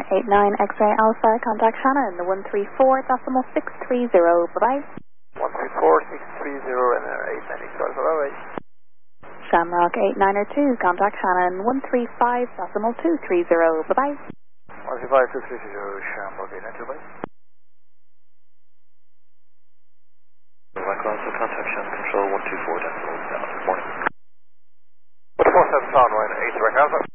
89 X-ray Alpha, contact Shannon, 134.630, bye-bye. 134.630 and 89 X-ray Alpha, bye-bye. Shamrock 8902, contact Shannon, 135.230, bye-bye. 135.230, Shamrock 8902, bye. Mike Alpha, contact Shannon Control 124.7, good morning. 147 Sound, 8 Mike Alpha.